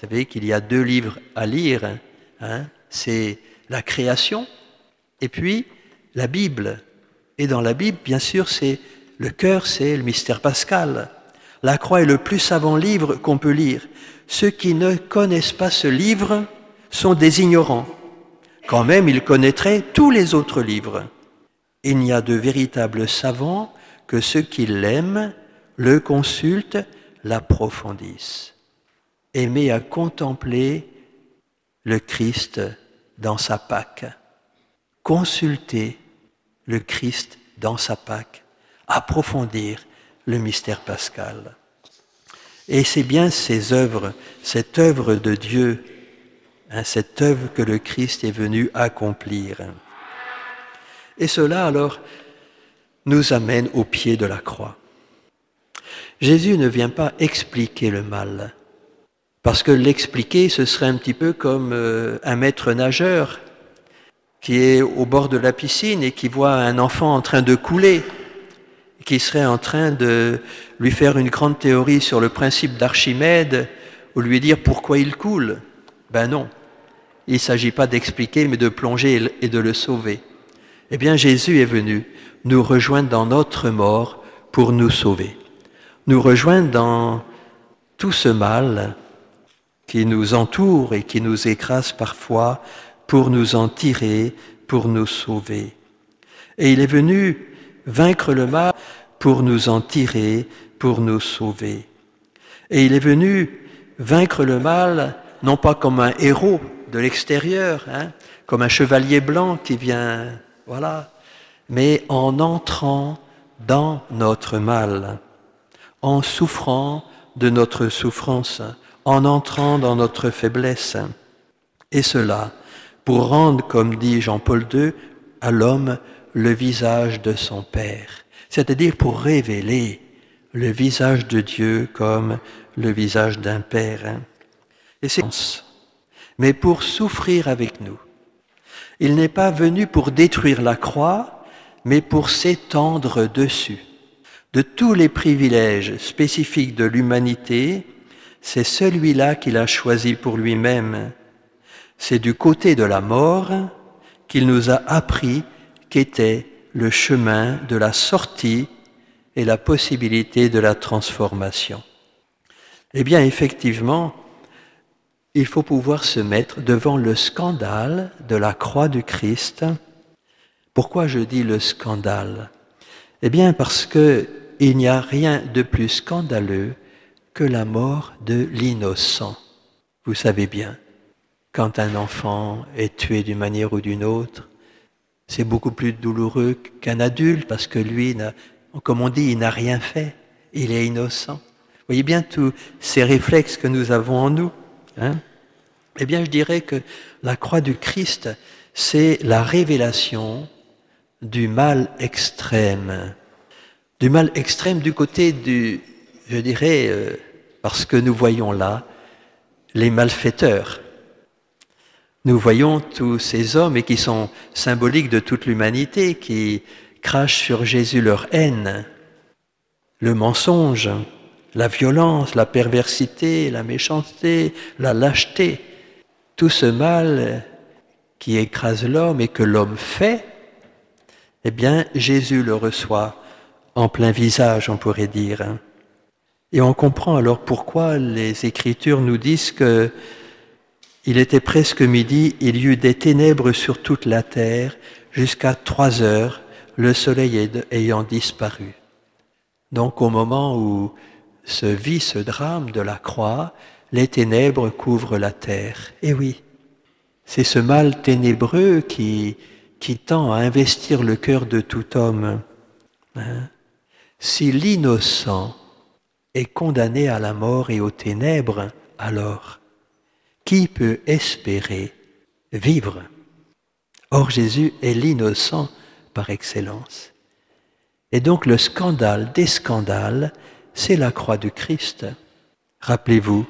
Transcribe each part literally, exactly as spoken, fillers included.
savez qu'il y a deux livres à lire, hein, c'est la création et puis la Bible. Et dans la Bible, bien sûr, c'est le cœur, c'est le mystère pascal. La croix est le plus savant livre qu'on peut lire. Ceux qui ne connaissent pas ce livre sont des ignorants. Quand même, ils connaîtraient tous les autres livres. Il n'y a de véritables savants que ceux qui l'aiment, le consultent, l'approfondissent. Aimer à contempler le Christ dans sa Pâque. Consulter le Christ dans sa Pâque. Approfondir le mystère pascal. Et c'est bien ces œuvres, cette œuvre de Dieu, hein, cette œuvre que le Christ est venu accomplir. Et cela alors nous amène au pied de la croix. Jésus ne vient pas expliquer le mal, parce que l'expliquer, ce serait un petit peu comme euh, un maître nageur qui est au bord de la piscine et qui voit un enfant en train de couler, qui serait en train de lui faire une grande théorie sur le principe d'Archimède ou lui dire pourquoi il coule. Ben non, il ne s'agit pas d'expliquer, mais de plonger et de le sauver. Eh bien, Jésus est venu nous rejoindre dans notre mort pour nous sauver. Nous rejoindre dans tout ce mal qui nous entoure et qui nous écrase parfois pour nous en tirer, pour nous sauver. Et il est venu vaincre le mal pour nous en tirer, pour nous sauver. Et il est venu vaincre le mal, non pas comme un héros de l'extérieur, hein, comme un chevalier blanc qui vient, voilà, mais en entrant dans notre mal, en souffrant de notre souffrance, en entrant dans notre faiblesse. Et cela pour rendre, comme dit Jean-Paul deux, à l'homme le visage de son Père, c'est-à-dire pour révéler le visage de Dieu comme le visage d'un Père. Et c'est mais pour souffrir avec nous. Il n'est pas venu pour détruire la croix, mais pour s'étendre dessus. De tous les privilèges spécifiques de l'humanité, c'est celui-là qu'il a choisi pour lui-même. C'est du côté de la mort qu'il nous a appris qu'était le chemin de la sortie et la possibilité de la transformation. Eh bien, effectivement, il faut pouvoir se mettre devant le scandale de la croix du Christ. Pourquoi je dis le scandale ? Eh bien, parce qu'il n'y a rien de plus scandaleux que la mort de l'innocent. Vous savez bien, quand un enfant est tué d'une manière ou d'une autre, c'est beaucoup plus douloureux qu'un adulte parce que lui, comme on dit, il n'a rien fait, il est innocent. Vous voyez bien tous ces réflexes que nous avons en nous, hein ? Eh bien, je dirais que la croix du Christ, c'est la révélation du mal extrême. Du mal extrême du côté du, je dirais, euh, parce que nous voyons là les malfaiteurs. Nous voyons tous ces hommes et qui sont symboliques de toute l'humanité, qui crachent sur Jésus leur haine, le mensonge, la violence, la perversité, la méchanceté, la lâcheté. Tout ce mal qui écrase l'homme et que l'homme fait, eh bien, Jésus le reçoit en plein visage, on pourrait dire. Et on comprend alors pourquoi les Écritures nous disent que il était presque midi, il y eut des ténèbres sur toute la terre, jusqu'à trois heures, le soleil ayant disparu. Donc au moment où se vit ce drame de la croix, les ténèbres couvrent la terre. Et oui, c'est ce mal ténébreux qui, qui tend à investir le cœur de tout homme. Hein? Si l'innocent est condamné à la mort et aux ténèbres, alors qui peut espérer vivre ? Or Jésus est l'innocent par excellence. Et donc le scandale des scandales, c'est la croix du Christ. Rappelez-vous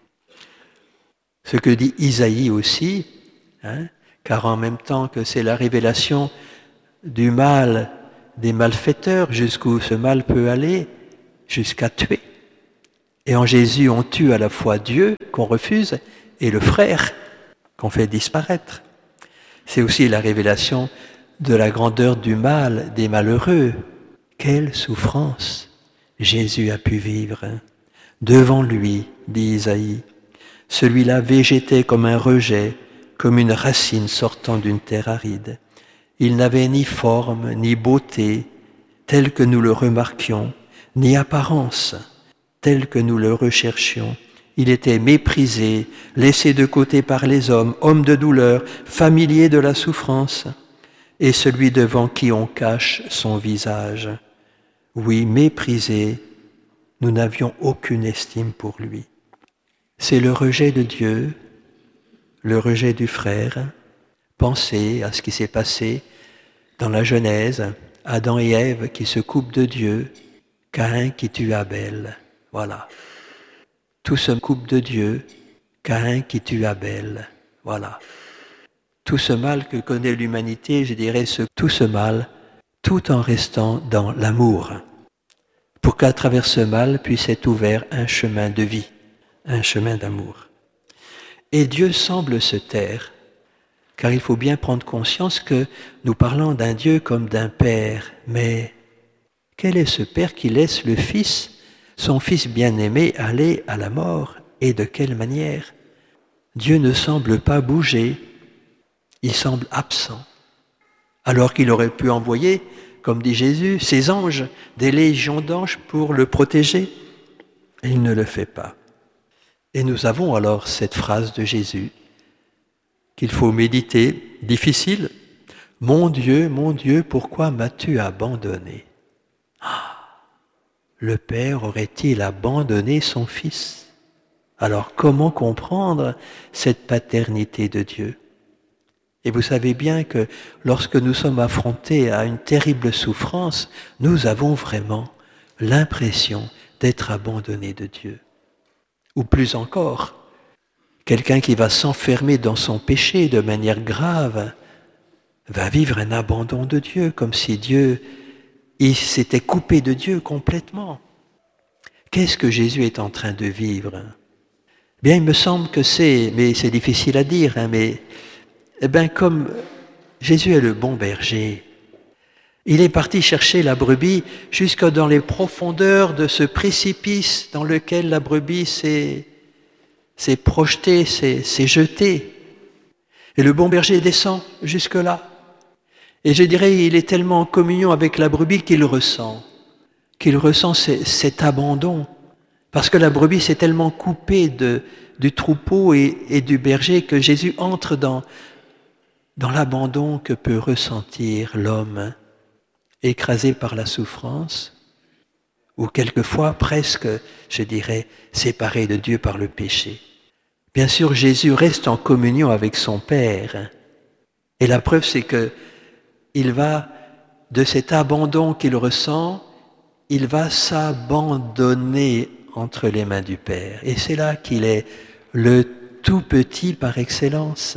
ce que dit Isaïe aussi, hein, car en même temps que c'est la révélation du mal des malfaiteurs, jusqu'où ce mal peut aller, jusqu'à tuer, Et en Jésus, on tue à la fois Dieu, qu'on refuse, et le frère, qu'on fait disparaître. C'est aussi la révélation de la grandeur du mal, des malheureux. Quelle souffrance Jésus a pu vivre. Devant lui, dit Isaïe, celui-là végétait comme un rejet, comme une racine sortant d'une terre aride. Il n'avait ni forme, ni beauté, telle que nous le remarquions, ni apparence, telle que nous le recherchions. Il était méprisé, laissé de côté par les hommes, homme de douleur, familier de la souffrance, et celui devant qui on cache son visage. Oui, méprisé, nous n'avions aucune estime pour lui. C'est le rejet de Dieu, le rejet du frère. Pensez à ce qui s'est passé dans la Genèse, Adam et Ève qui se coupent de Dieu, Caïn qui tue Abel. Voilà. Tout se coupe de Dieu, Caïn qui tue Abel. Voilà. Tout ce mal que connaît l'humanité, je dirais ce, tout ce mal, tout en restant dans l'amour, pour qu'à travers ce mal puisse être ouvert un chemin de vie, un chemin d'amour. Et Dieu semble se taire, car il faut bien prendre conscience que nous parlons d'un Dieu comme d'un Père, mais quel est ce Père qui laisse le Fils, son Fils bien-aimé, aller à la mort, et de quelle manière? Dieu ne semble pas bouger, il semble absent, alors qu'il aurait pu envoyer, comme dit Jésus, ses anges, des légions d'anges pour le protéger. Et il ne le fait pas. Et nous avons alors cette phrase de Jésus qu'il faut méditer, difficile. « Mon Dieu, mon Dieu, pourquoi m'as-tu abandonné ?» Ah, le Père aurait-il abandonné son Fils? Alors comment comprendre cette paternité de Dieu? Et vous savez bien que lorsque nous sommes affrontés à une terrible souffrance, nous avons vraiment l'impression d'être abandonnés de Dieu. Ou plus encore, quelqu'un qui va s'enfermer dans son péché de manière grave va vivre un abandon de Dieu, comme si Dieu, il s'était coupé de Dieu complètement. Qu'est-ce que Jésus est en train de vivre? Bien, il me semble que c'est, mais c'est difficile à dire, hein, mais eh bien, comme Jésus est le bon berger, il est parti chercher la brebis jusque dans les profondeurs de ce précipice dans lequel la brebis s'est, s'est projetée, s'est, s'est jetée. Et le bon berger descend jusque-là. Et je dirais, il est tellement en communion avec la brebis qu'il ressent, qu'il ressent cet abandon. Parce que la brebis s'est tellement coupée de, du troupeau et, et du berger que Jésus entre dans, dans l'abandon que peut ressentir l'homme, écrasé par la souffrance, ou quelquefois presque, je dirais, séparé de Dieu par le péché. Bien sûr, Jésus reste en communion avec son Père. Et la preuve, c'est que il va, de cet abandon qu'il ressent, il va s'abandonner entre les mains du Père. Et c'est là qu'il est le tout petit par excellence.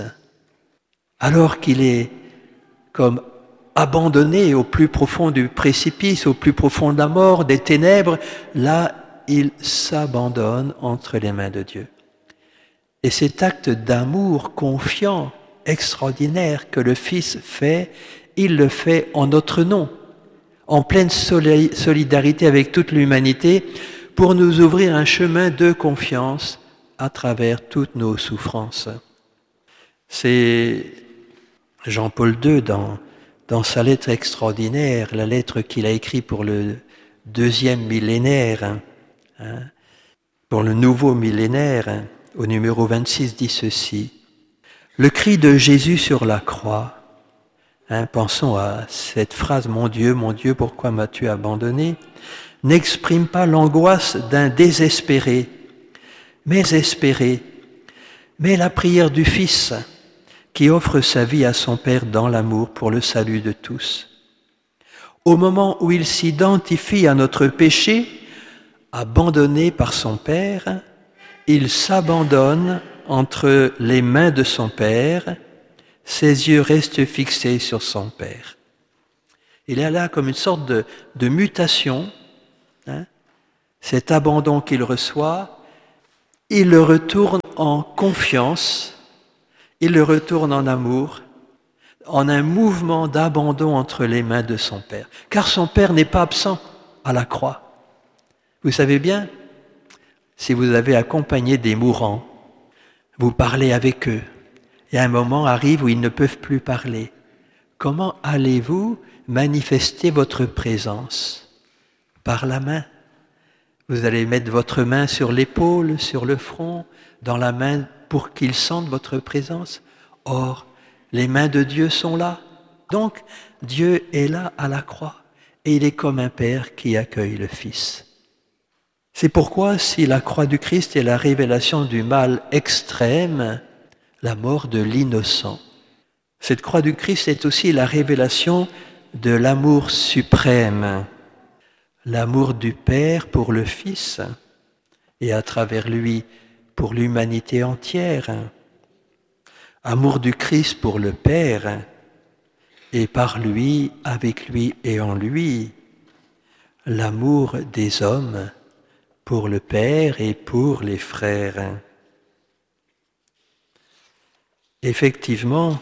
Alors qu'il est comme abandonné au plus profond du précipice, au plus profond de la mort, des ténèbres, là, il s'abandonne entre les mains de Dieu. Et cet acte d'amour confiant, extraordinaire que le Fils fait, il le fait en notre nom, en pleine solidarité avec toute l'humanité, pour nous ouvrir un chemin de confiance à travers toutes nos souffrances. C'est Jean-Paul deux, dans, dans sa lettre extraordinaire, la lettre qu'il a écrite pour le deuxième millénaire, hein, hein, pour le nouveau millénaire, hein, au numéro vingt-six, dit ceci. Le cri de Jésus sur la croix, hein, pensons à cette phrase « Mon Dieu, mon Dieu, pourquoi m'as-tu abandonné ?» n'exprime pas l'angoisse d'un désespéré, mais espéré, mais la prière du Fils qui offre sa vie à son Père dans l'amour pour le salut de tous. Au moment où il s'identifie à notre péché, abandonné par son Père, il s'abandonne entre les mains de son Père, ses yeux restent fixés sur son Père. Il y a là comme une sorte de, de mutation. Hein. cet abandon qu'il reçoit, il le retourne en confiance, il le retourne en amour, en un mouvement d'abandon entre les mains de son Père. Car son Père n'est pas absent à la croix. Vous savez bien, si vous avez accompagné des mourants, vous parlez avec eux, et un moment arrive où ils ne peuvent plus parler. Comment allez-vous manifester votre présence? Par la main. Vous allez mettre votre main sur l'épaule, sur le front, dans la main pour qu'ils sentent votre présence. Or, les mains de Dieu sont là. Donc, Dieu est là à la croix. Et il est comme un père qui accueille le Fils. C'est pourquoi, si la croix du Christ est la révélation du mal extrême, la mort de l'innocent, cette croix du Christ est aussi la révélation de l'amour suprême, l'amour du Père pour le Fils, et à travers lui pour l'humanité entière. Amour du Christ pour le Père, et par lui, avec lui et en lui, l'amour des hommes pour le Père et pour les frères. Effectivement,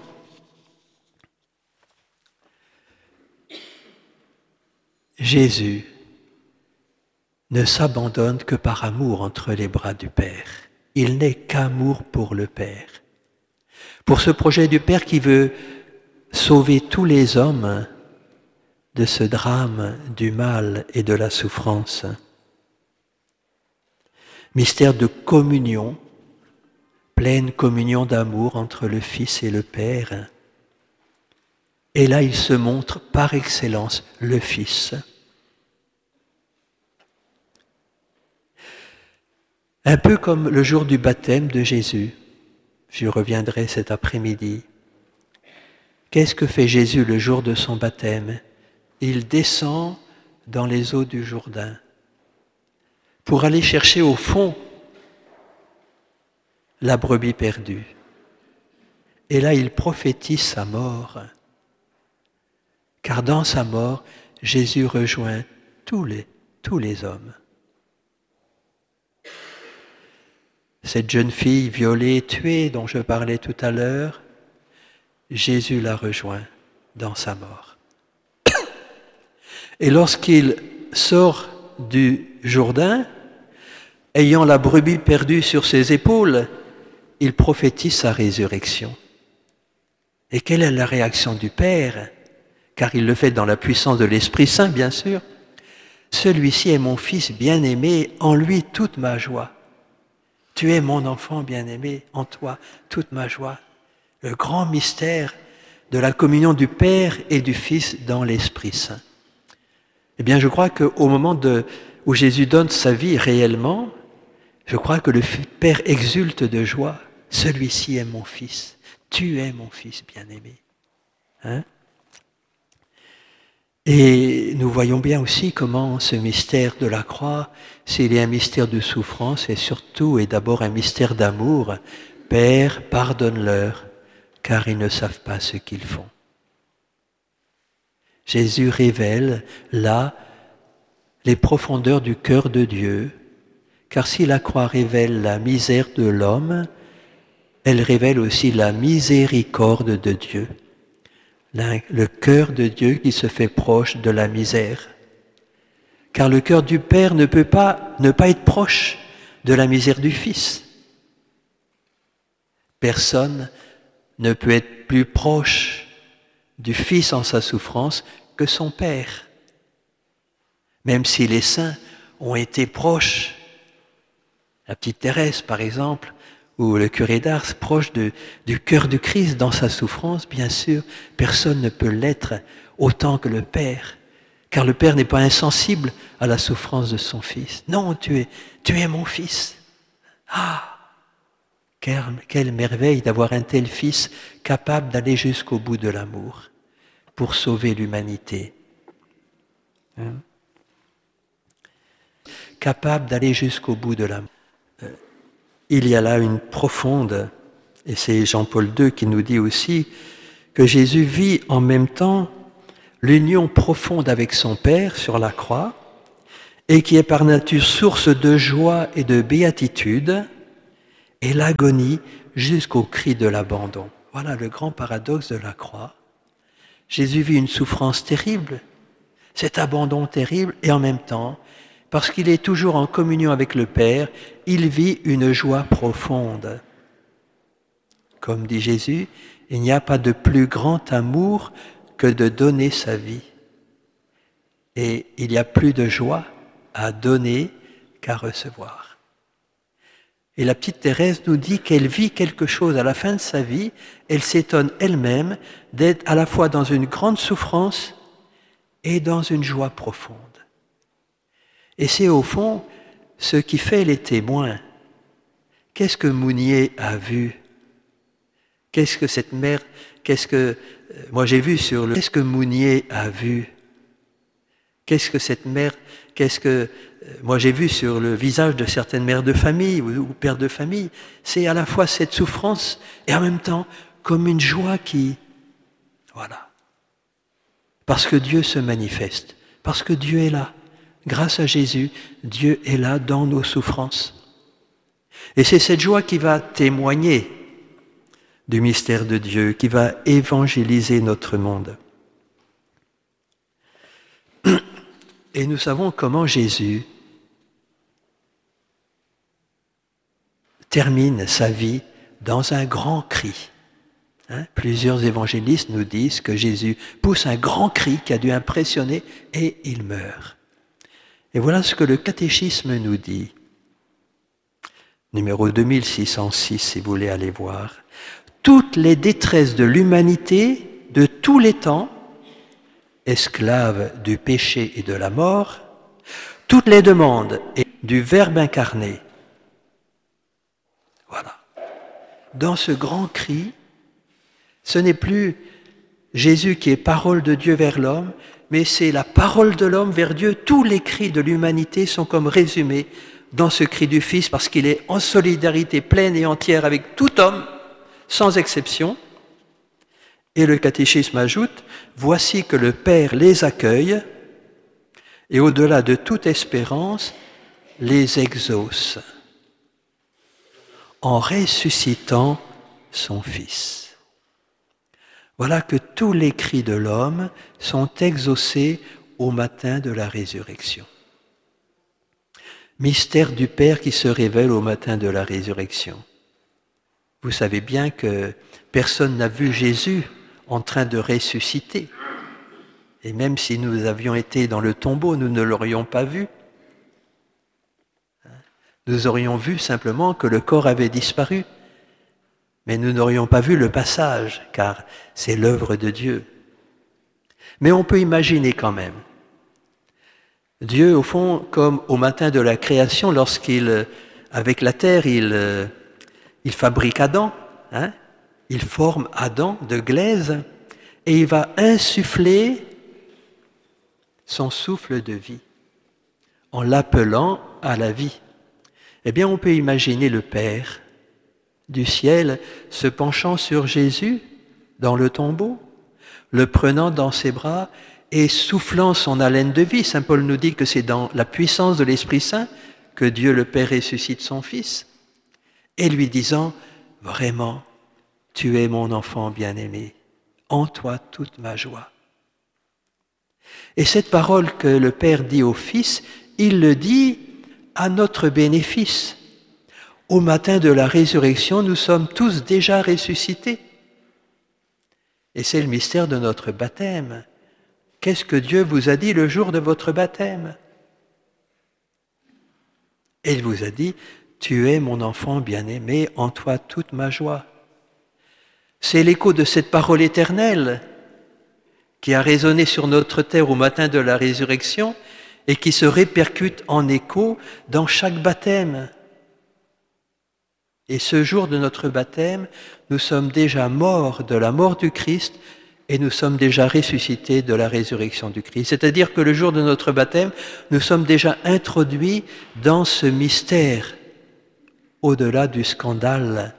Jésus ne s'abandonne que par amour entre les bras du Père. Il n'est qu'amour pour le Père. Pour ce projet du Père qui veut sauver tous les hommes de ce drame du mal et de la souffrance. Mystère de communion, pleine communion d'amour entre le Fils et le Père. Et là, il se montre par excellence le Fils. Un peu comme le jour du baptême de Jésus. J'y reviendrai cet après-midi. Qu'est-ce que fait Jésus le jour de son baptême? Il descend dans les eaux du Jourdain pour aller chercher au fond la brebis perdue. Et là, il prophétise sa mort. Car dans sa mort, Jésus rejoint tous les, tous les hommes. Cette jeune fille violée, tuée, dont je parlais tout à l'heure, Jésus la rejoint dans sa mort. Et lorsqu'il sort du Jourdain, ayant la brebis perdue sur ses épaules, il prophétise sa résurrection. Et quelle est la réaction du Père? Car il le fait dans la puissance de l'Esprit Saint, bien sûr. Celui-ci est mon Fils bien-aimé, en lui toute ma joie. Tu es mon enfant bien-aimé, en toi toute ma joie. Le grand mystère de la communion du Père et du Fils dans l'Esprit Saint. Eh bien, je crois qu'au moment de, où Jésus donne sa vie réellement, je crois que le Père exulte de joie. Celui-ci est mon Fils. Tu es mon Fils bien-aimé. Hein? Et nous voyons bien aussi comment ce mystère de la croix, s'il est un mystère de souffrance, et surtout et d'abord un mystère d'amour. Père, pardonne-leur, car ils ne savent pas ce qu'ils font. Jésus révèle là les profondeurs du cœur de Dieu, car si la croix révèle la misère de l'homme, elle révèle aussi la miséricorde de Dieu. Le cœur de Dieu qui se fait proche de la misère. Car le cœur du Père ne peut pas ne pas être proche de la misère du Fils. Personne ne peut être plus proche du Fils en sa souffrance que son Père. Même si les saints ont été proches, la petite Thérèse par exemple, ou le curé d'Ars, proche de, du cœur du Christ dans sa souffrance, bien sûr, personne ne peut l'être autant que le Père, car le Père n'est pas insensible à la souffrance de son Fils. Non, tu es, tu es mon Fils. Ah, quelle, quelle merveille d'avoir un tel Fils capable d'aller jusqu'au bout de l'amour pour sauver l'humanité. Hein? Capable d'aller jusqu'au bout de l'amour. Il y a là une profonde, et c'est Jean-Paul deux qui nous dit aussi, que Jésus vit en même temps l'union profonde avec son Père sur la croix et qui est par nature source de joie et de béatitude, et l'agonie jusqu'au cri de l'abandon. Voilà le grand paradoxe de la croix. Jésus vit une souffrance terrible, cet abandon terrible, et en même temps, parce qu'il est toujours en communion avec le Père, il vit une joie profonde. Comme dit Jésus, il n'y a pas de plus grand amour que de donner sa vie. Et il y a plus de joie à donner qu'à recevoir. Et la petite Thérèse nous dit qu'elle vit quelque chose à la fin de sa vie, elle s'étonne elle-même d'être à la fois dans une grande souffrance et dans une joie profonde. Et c'est au fond ce qui fait les témoins. Qu'est-ce que Mounier a vu? Qu'est-ce que cette mère, qu'est-ce que, moi j'ai vu sur le, qu'est-ce que Mounier a vu? Qu'est-ce que cette mère, qu'est-ce que, moi j'ai vu sur le visage de certaines mères de famille ou, ou pères de famille, c'est à la fois cette souffrance et en même temps comme une joie qui, voilà. Parce que Dieu se manifeste, parce que Dieu est là. Grâce à Jésus, Dieu est là dans nos souffrances. Et c'est cette joie qui va témoigner du mystère de Dieu, qui va évangéliser notre monde. Et nous savons comment Jésus termine sa vie dans un grand cri. Hein? Plusieurs évangélistes nous disent que Jésus pousse un grand cri qui a dû impressionner et il meurt. Et voilà ce que le catéchisme nous dit. Numéro deux mille six cent six, si vous voulez aller voir. Toutes les détresses de l'humanité de tous les temps, esclaves du péché et de la mort, toutes les demandes et du Verbe incarné. Voilà. Dans ce grand cri, ce n'est plus Jésus qui est parole de Dieu vers l'homme, mais c'est la parole de l'homme vers Dieu. Tous les cris de l'humanité sont comme résumés dans ce cri du Fils, parce qu'il est en solidarité pleine et entière avec tout homme, sans exception. Et le catéchisme ajoute, voici que le Père les accueille et au-delà de toute espérance, les exauce en ressuscitant son Fils. Voilà que tous les cris de l'homme sont exaucés au matin de la résurrection. Mystère du Père qui se révèle au matin de la résurrection. Vous savez bien que personne n'a vu Jésus en train de ressusciter. Et même si nous avions été dans le tombeau, nous ne l'aurions pas vu. Nous aurions vu simplement que le corps avait disparu. Mais nous n'aurions pas vu le passage, car c'est l'œuvre de Dieu. Mais on peut imaginer quand même. Dieu, au fond, comme au matin de la création, lorsqu'il, avec la terre, il, il fabrique Adam, hein, il forme Adam de glaise, et il va insuffler son souffle de vie, en l'appelant à la vie. Eh bien, on peut imaginer le Père du ciel se penchant sur Jésus dans le tombeau, le prenant dans ses bras et soufflant son haleine de vie. Saint Paul nous dit que c'est dans la puissance de l'Esprit Saint que Dieu le Père ressuscite son Fils, et lui disant, vraiment, tu es mon enfant bien-aimé, en toi toute ma joie. Et cette parole que le Père dit au Fils, il le dit à notre bénéfice. Au matin de la résurrection, nous sommes tous déjà ressuscités. Et c'est le mystère de notre baptême. Qu'est-ce que Dieu vous a dit le jour de votre baptême? Et il vous a dit, tu es mon enfant bien-aimé, en toi toute ma joie. C'est l'écho de cette parole éternelle qui a résonné sur notre terre au matin de la résurrection et qui se répercute en écho dans chaque baptême. Et ce jour de notre baptême, nous sommes déjà morts de la mort du Christ et nous sommes déjà ressuscités de la résurrection du Christ. C'est-à-dire que le jour de notre baptême, nous sommes déjà introduits dans ce mystère au-delà du scandale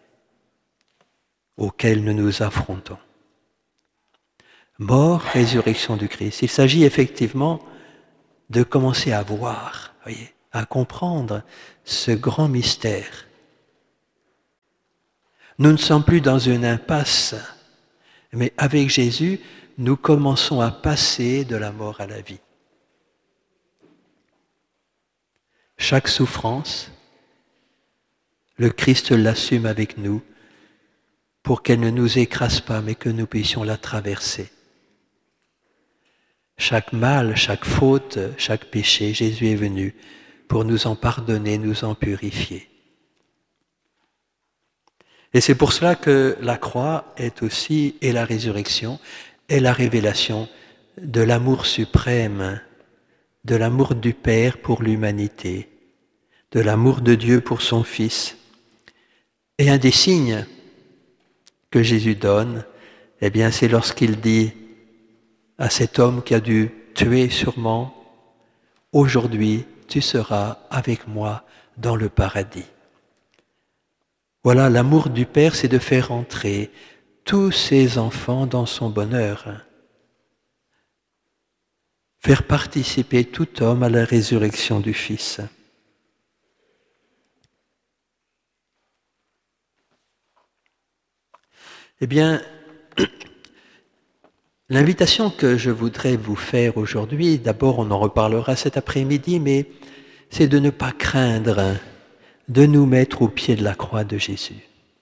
auquel nous nous affrontons. Mort, résurrection du Christ. Il s'agit effectivement de commencer à voir, voyez, à comprendre ce grand mystère. Nous ne sommes plus dans une impasse, mais avec Jésus, nous commençons à passer de la mort à la vie. Chaque souffrance, le Christ l'assume avec nous pour qu'elle ne nous écrase pas, mais que nous puissions la traverser. Chaque mal, chaque faute, chaque péché, Jésus est venu pour nous en pardonner, nous en purifier. Et c'est pour cela que la croix est aussi, et la résurrection, est la révélation de l'amour suprême, de l'amour du Père pour l'humanité, de l'amour de Dieu pour son Fils. Et un des signes que Jésus donne, eh bien, c'est lorsqu'il dit à cet homme qui a dû tuer sûrement, « Aujourd'hui, tu seras avec moi dans le paradis. » Voilà, l'amour du Père, c'est de faire entrer tous ses enfants dans son bonheur. Faire participer tout homme à la résurrection du Fils. Eh bien, l'invitation que je voudrais vous faire aujourd'hui, d'abord on en reparlera cet après-midi, mais c'est de ne pas craindre de nous mettre au pied de la croix de Jésus.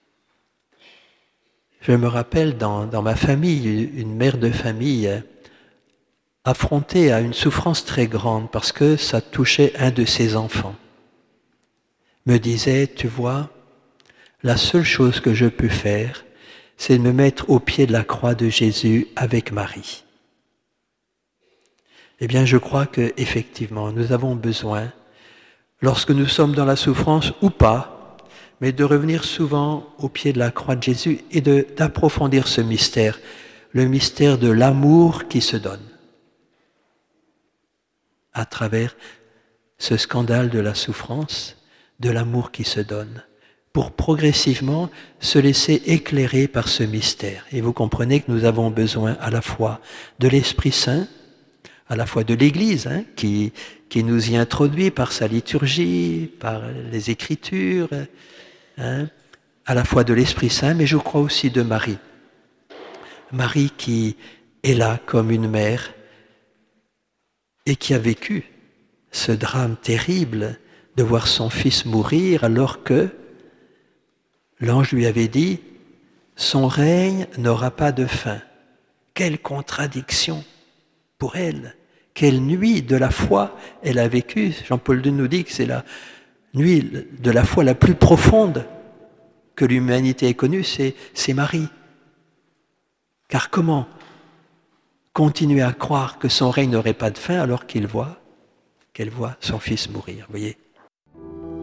Je me rappelle dans, dans ma famille, une mère de famille affrontée à une souffrance très grande parce que ça touchait un de ses enfants, me disait, tu vois, la seule chose que je peux faire, c'est de me mettre au pied de la croix de Jésus avec Marie. Eh bien, je crois qu'effectivement, nous avons besoin, lorsque nous sommes dans la souffrance ou pas, mais de revenir souvent au pied de la croix de Jésus et de, d'approfondir ce mystère, le mystère de l'amour qui se donne à travers ce scandale de la souffrance, de l'amour qui se donne, pour progressivement se laisser éclairer par ce mystère. Et vous comprenez que nous avons besoin à la fois de l'Esprit Saint, à la fois de l'Église, hein, qui, qui nous y introduit par sa liturgie, par les Écritures, hein, à la fois de l'Esprit Saint, mais je crois aussi de Marie. Marie qui est là comme une mère et qui a vécu ce drame terrible de voir son fils mourir alors que l'ange lui avait dit « Son règne n'aura pas de fin ». Quelle contradiction pour elle, quelle nuit de la foi elle a vécu. Jean-Paul deux nous dit que c'est la nuit de la foi la plus profonde que l'humanité ait connue, c'est, c'est Marie. Car comment continuer à croire que son règne n'aurait pas de fin alors qu'il voit, qu'elle voit son fils mourir, vous voyez ?